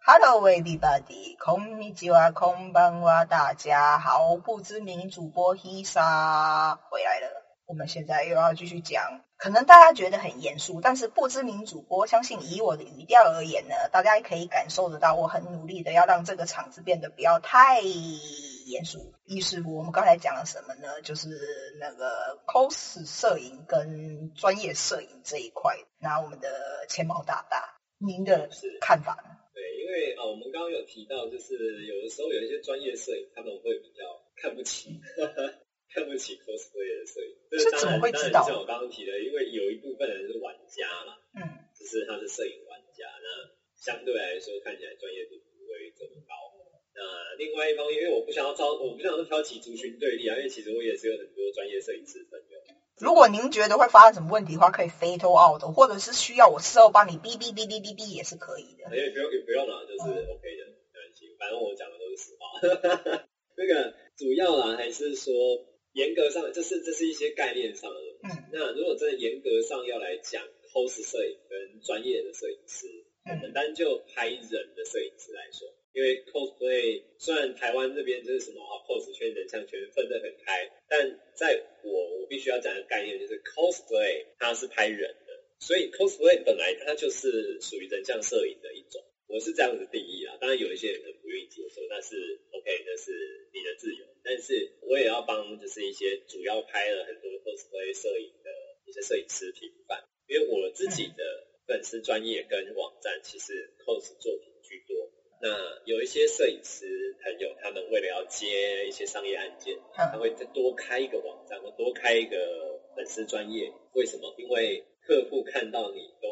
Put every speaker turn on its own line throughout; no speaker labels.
Hello everybody， こんにちは、こんばんは，大家好，不知名主播 Hisa 回来了。我们现在又要继续讲，可能大家觉得很严肃，但是不知名主播，相信以我的语调而言呢，大家可以感受得到，我很努力的要让这个场子变得不要太严肃。于是乎，我们刚才讲了什么呢？就是那个 cos 摄影跟专业摄影这一块。那我们的钱毛大大，您的看法呢？
对，因为我们刚刚有提到，就是有的时候有一些专业摄影，他们会比较看不起看不起 cosplay 的摄影。
这怎么会知道？
当然像我刚刚提的，因为有一部分人是玩家嘛，就是他是摄影玩家，那相对来说看起来专业度不会这么高。那另外一方面，因为我不想要挑起族群对立啊，因为其实我也是有很多专业摄影师朋友。
如果您觉得会发生什么问题的话，可以 fade out， 或者是需要我事后帮你哔哔哔哔哔哔也是可以的。
也不用啦，就是 OK 的，没关系，反正我讲的都是实话。那个主要啦，还是说严格上，这是一些概念上的东西。那如果真的严格上要来讲 cos 摄影跟专业的摄影师，我们单就拍人的摄影师来说，因为 cosplay 虽然台湾这边就是什么cos 圈、人像圈分得很开，但在我必须要讲的概念就是 cosplay 它是拍人的，所以 cosplay 本来它就是属于人像摄影的一种，我是这样子定义啦。当然有一些人很不愿意接受，但是 OK， 那是你的自由。但是我也要帮就是一些主要拍了很多 cosplay 摄影的一些摄影师平反，因为我自己的粉丝专业跟网站其实 cos 作品居多。那有一些摄影师朋友，他们为了要接一些商业案件，他会再多开一个网站或多开一个粉丝专业。为什么？因为客户看到你都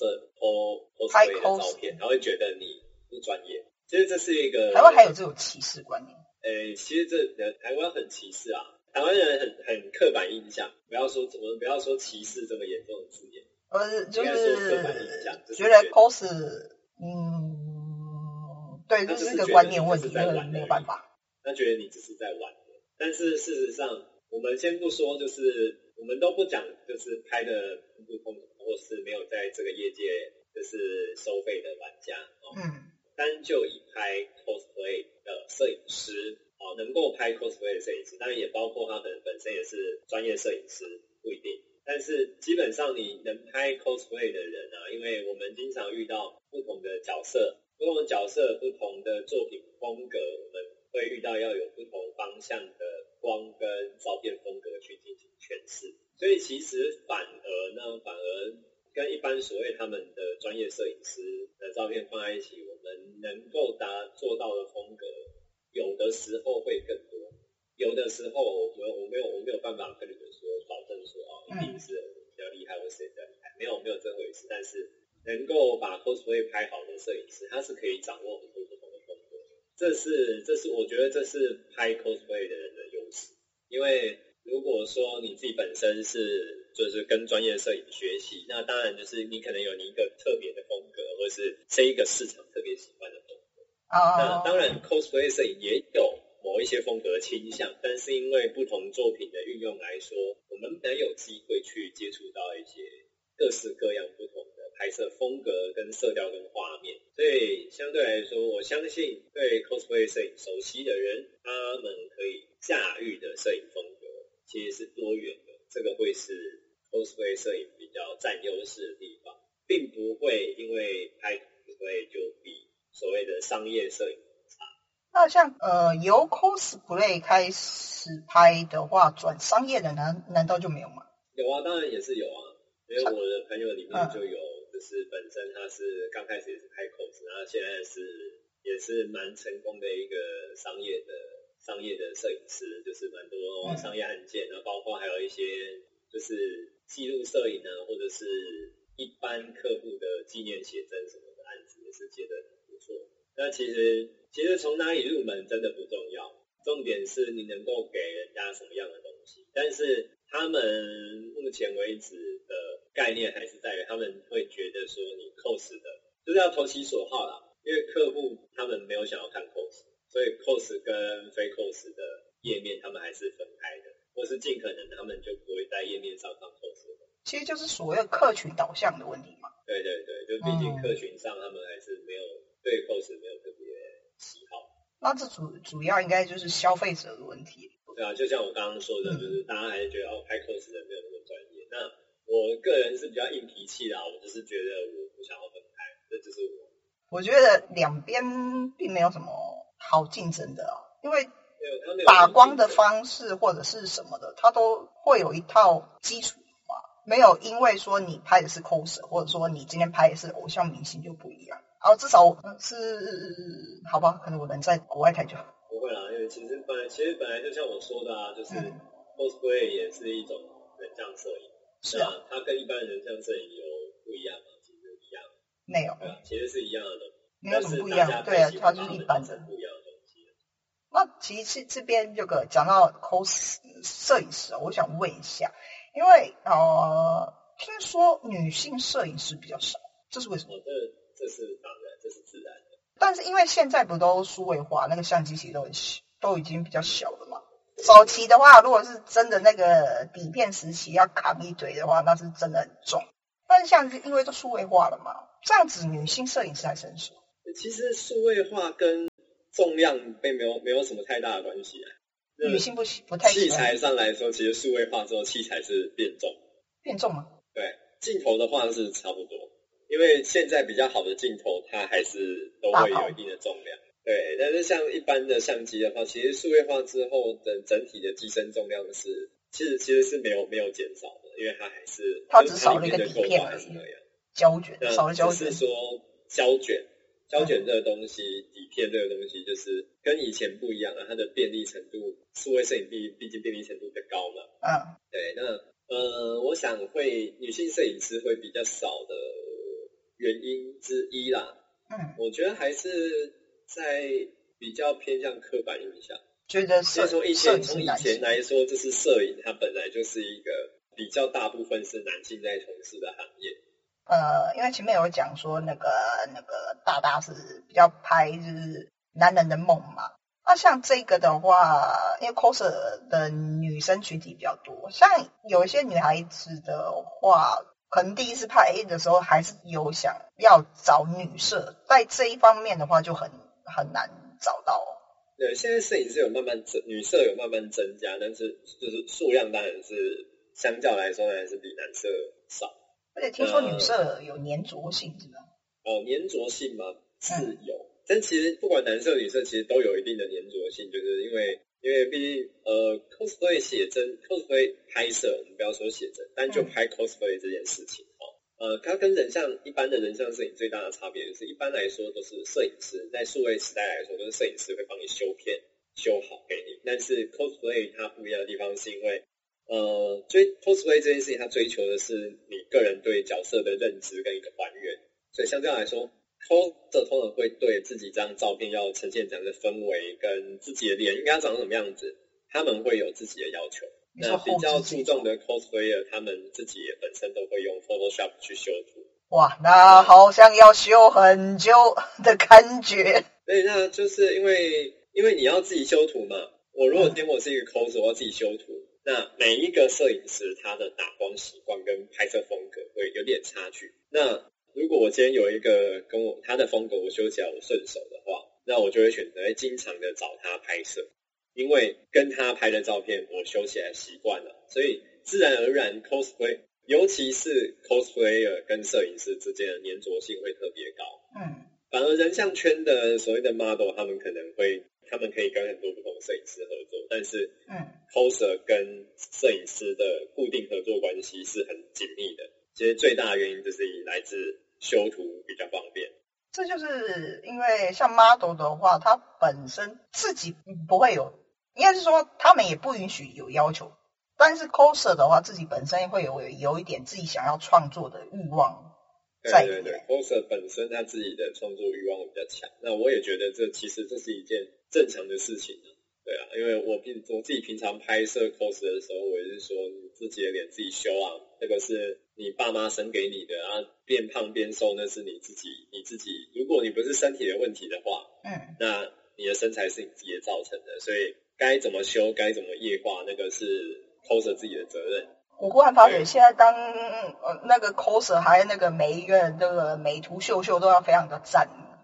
cosplay 的照片，他会觉得你不专业。其实这是一个
台湾还有这种歧视观念。
其实台湾很歧视啊，台湾人很刻板印象。我们不要说歧视这么严重的字眼，
就是
刻板印象，
觉得 cos 对，这是一个观念问题，这个没有办法。
他觉得你只是在玩的，但是事实上，我们先不说，就是我们都不讲，就是拍的普通或是没有在这个业界就是收费的玩家。单就以拍 cosplay 的摄影师，能够拍 cosplay 的摄影师，当然也包括他本身也是专业摄影师，不一定。但是基本上你能拍 cosplay 的人啊，因为我们经常遇到不同的角色，不同的作品风格，我们会遇到要有不同方向的光跟照片风格去进行诠释。所以其实反而跟一般所谓他们的专业摄影师的照片放在一起，我们能够做到的风格，有的时候会更多，有的时候我没有办法跟你们说保证说一定是比较厉害或谁比较厉害，没有这回事。但是能够把 cosplay 拍好的摄影师，他是可以掌握很多不同的风格。这是我觉得这是拍 cosplay 的人的优势。因为如果说你自己本身就是跟专业摄影学习，那当然就是你可能有你一个特别的风格，或是这一个市场特别喜欢的风格。那当然 cosplay 摄影也有某一些风格的倾向，但是因为不同作品的运用来说，我们能有机会去接触到一些各式各样不同的拍摄风格跟色调跟画面，所以相对来说，我相信对 cosplay 摄影熟悉的人，他们可以驾驭的摄影风格其实是多元的，这个会是 cosplay 摄影比较占优势的地方，并不会因为拍 cosplay 就比所谓的商业摄影差。
那像由 cosplay 开始拍的话，转商业的难道就没有吗？
有啊，当然也是有啊，因为我的朋友里面就有，就是本身他是刚开始也是拍 cos， 然后现在也是蛮成功的一个商业的摄影师，就是蛮多商业案件，然后包括还有一些就是记录摄影啊，或者是一般客户的纪念写真什么的案子，也是接得不错。那其实从哪里入门真的不重要，重点是你能够给人家什么样的东西。但是他们目前为止的概念还是在于，他们会觉得说你 cos 的就是要投其所好啦，因为客户他们没有想要看 cos， 所以 cos 跟非 cos 的页面他们还是分开的，或是尽可能他们就不会在页面上放 cos 的。
其实就是所谓的客群导向的问题嘛。
对，就毕竟客群上他们还是没有对 cos 没有特别喜好。
那这主要应该就是消费者的问题。
对啊，就像我刚刚说的，就是大家还是觉得拍 cos 的没有那么专业。那我个人是比较硬脾气啦，我就是觉得我不想要分开，这就是我。
我觉得两边并没有什么好竞争的啊，因为
对
打光的方式或者是什么的，它都会有一套基础嘛，没有因为说你拍的是 coser， 或者说你今天拍的是偶像明星就不一样。然后至少是好吧，可能我人在国外太久。
不会啦，因为其实本来就像我说的啊，就是 cosplay 也是一种人像摄影，
是啊，
它跟一般人像摄影有不一样吗？其实一样，
没有，
对啊，其实是一样的东西，
没有什么不一样，对啊，它就是一般的
不一样的东西。
那其实这边这个讲到 cos 摄影师，我想问一下，因为听说女性摄影师比较少，这是为什么？
这是当然，这是自然的。
但是因为现在不都数位化，那个相机其实都已经比较小了嘛。早期的话，如果是真的那个底片时期要扛一堆的话，那是真的很重。但是像因为都数位化了嘛，这样子女性摄影师还是很少。
其实数位化跟重量并没有什么太大的关系啊。
女性不太喜欢。
器材上来说，其实数位化之后器材是变重。
变重吗？
对，镜头的话是差不多，因为现在比较好的镜头它还是都会有一定的重量。对，但是像一般的相机的话，其实数位化之后的整体的机身重量其实是没有减少的，因为它
只少了一个底片而已，胶卷少了胶卷。
只是说胶卷这个东西，底片这个东西就是跟以前不一样了，它的便利程度，数位摄影毕竟便利程度比较高嘛。对，那我想女性摄影师会比较少的原因之一啦。我觉得还是在比较偏向刻板印象，
觉得
从以前来说，就是摄影它本来就是一个比较大部分是男性在从事的行业。
因为前面有讲说那个大是比较拍就是男人的梦嘛。那像这个的话，因为 coser 的女生群体比较多，像有一些女孩子的话，可能第一次拍的时候还是有想要找女摄，在这一方面的话就很难找到。
对，现在摄影师女摄有慢慢增加，但是就是数量当然是相较来说当然是比男摄少。
而且听说女摄有粘着性，是吗？
粘着性吗？是有，但其实不管男摄女摄，其实都有一定的粘着性，就是因为毕竟cosplay 写真 cosplay 拍摄，我们不要说写真，但就拍 cosplay 这件事情它跟一般的人像摄影最大的差别就是一般来说都是摄影师，在数位时代来说都是摄影师会帮你修片修好给你，但是 cosplay 它不一样的地方是因为cosplay 这件事情它追求的是你个人对角色的认知跟一个还原，所以相对来说 coser 通常会对自己这张照片要呈现怎样的氛围跟自己的脸应该长什么样子，他们会有自己的要求。那比较注重的 cosplayer 他们自己也本身都会用 Photoshop 去修图。
哇，那好像要修很久的感觉。
对，那就是因为你要自己修图嘛，我如果今天我是一个 coser 我要自己修图，那每一个摄影师他的打光习惯跟拍摄风格会有点差距。那如果我今天有一个他的风格我修起来我顺手的话，那我就会选择经常的找他拍摄，因为跟他拍的照片我修起来习惯了，所以自然而然 cosplay 尤其是 cosplayer 跟摄影师之间的粘着性会特别高。反而人像圈的所谓的 model 他们可以跟很多不同摄影师合作，但是coser 跟摄影师的固定合作关系是很紧密的。其实最大的原因就是来自修图比较方便。
这就是因为像 model 的话，他本身自己不会有，应该是说他们也不允许有要求，但是 coser 的话自己本身会有一点自己想要创作的欲望。
对 coser 本身他自己的创作欲望比较强，那我也觉得其实这是一件正常的事情。对啊，因为我自己平常拍摄 coser 的时候，我也是说你自己的脸自己修啊，那个是你爸妈生给你的啊，变胖变瘦那是你自己，如果你不是身体的问题的话，那你的身材是你自己造成的，所以该怎么修该怎么液化，那个是 coser 自己的责任。
我忽然发觉现在当那个 coser 还那个每一个那个美图秀都要非常的赞，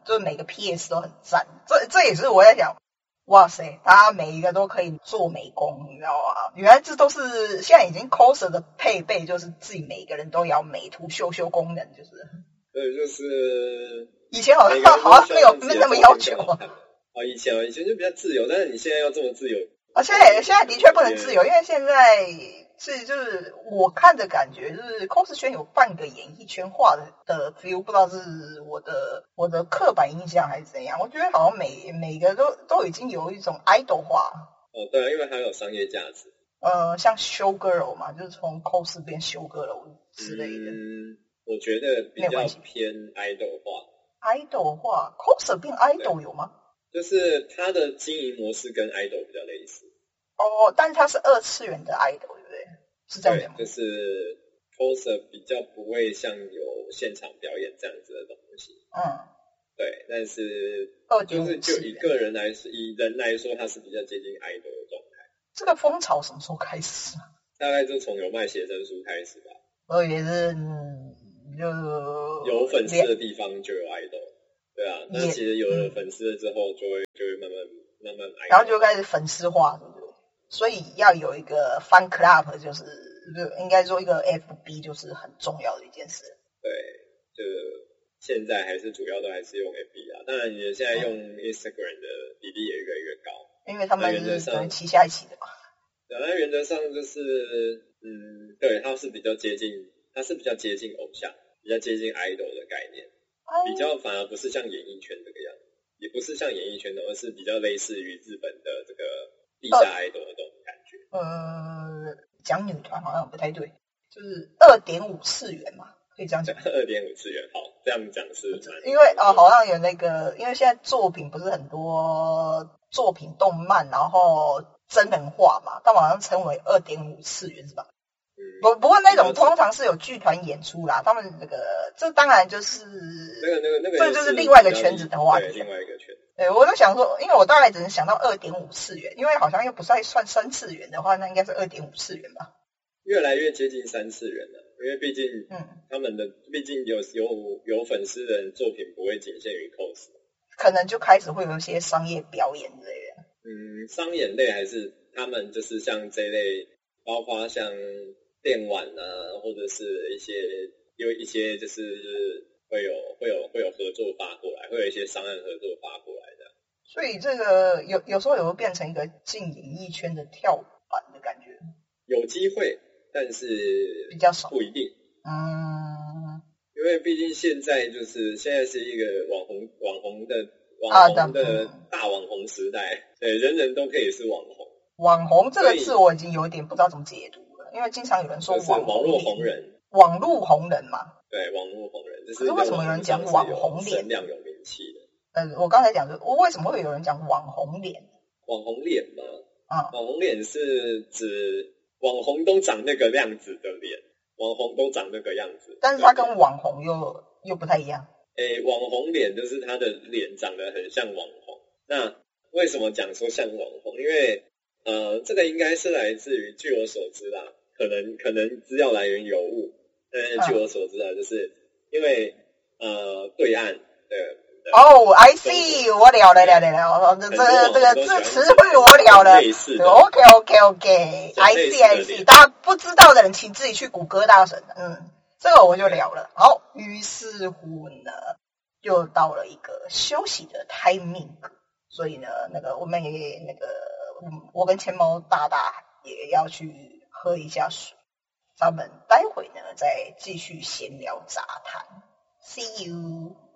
就是每个 PS 都很赞。这也是我在想，哇塞，大家每一个都可以做美工，你知道吗？原来这都是现在已经 coser 的配备，就是自己每个人都要美图秀功能，就是。
对，就是
以前好像没有那么要求。
以前就比较自由，但是你现在要这么自由
现在的确不能自由，因为现在就是我看的感觉，就是 cos 圈有半个演艺圈化的 feel， 不知道是我的刻板印象还是怎样。我觉得好像每个都已经有一种 idol 化。
对，因为还有商业价值。
像 show girl 嘛，就是从 cos 变 show girl 之类的。
我觉得比较偏 idol 化。
idol 化 ，cos 变 idol 有吗？
就是它的经营模式跟 idol 比较类似。
但是它是2次元的 idol， 对不对？是这样讲吗？
对，就是 coser 比较不会像有现场表演这样子的东西。对，但是就以个人来说，以人来说，它是比较接近 idol 的状态。
这个风潮什么时候开始？
大概就从有卖写真书开始吧。
我也是，
有粉丝的地方就有 idol。对啊，那其实有了粉丝了之后，就会慢慢 idol，
然后就开始粉丝化，对不对？所以要有一个 fan club， 就是应该说一个 FB， 就是很重要的一件事。
对，就现在还是主要都还是用 FB 啊，当然你现在用 Instagram 的比例也越来越高，
因为他们是等于旗下一起的嘛。
对，那原则上就是对，它是比较接近偶像，比较接近 idol 的概念，比较反而不是像演艺圈这个样子，也不是像演艺圈的，而是比较类似于日本的这个地下 idol 的这种感觉。
讲女团好像不太对，就是 2.5 次元嘛，可以这样讲。
2.5 次元，好，这样讲是
因为好像有那个，因为现在作品不是很多作品动漫，然后真人化嘛，他们好像称为 2.5 次元是吧？不过那种通常是有剧团演出啦，他们这当然就是
那个
这就是另外一个圈子的话题。
对，另外一个圈子。
对，我在想说，因为我大概只能想到 2.5 次元，因为好像又不再算3次元的话，那应该是 2.5 次元吧。
越来越接近3次元了，因为毕竟他们的毕竟有粉丝的人作品不会仅限于 cos，
可能就开始会有一些商业表演之类的。
商演类还是他们就是像这类，包括像电玩啊，或者是有一些就是会有合作发过来，会有一些商案合作发过来的。
所以这个有时候也会变成一个进演艺圈的跳板的感觉。
有机会，但是
比较少，
不一定。因为毕竟现在是一个网红的大网红时代，对，人人都可以是网红。
网红这个字我已经有点不知道怎么解读了，因为经常有人说网
络红人，
网络红人嘛。
对，网络红人，
可是为什么有人讲网红脸？
声量有名气的。
我刚才讲的，为什么会有人讲网红脸？
网红脸嘛，网红脸是指网红都长那个样子的脸，网红都长那个样子，
但是他跟网红又不太一样。
网红脸就是他的脸长得很像网红。那为什么讲说像网红？因为这个应该是来自于，据我所知啦，可能资料来源有误，但是据我所知啊，就是因为对岸的。
I see， 我了，这个词汇我了了。OK，I see， 大家不知道的人请自己去谷歌大神。这个我就了了。好，于是乎呢，就到了一个休息的 timing， 所以呢，我们也我跟千猫大大也要去喝一下水，咱们待会呢再继续闲聊杂谈。See you。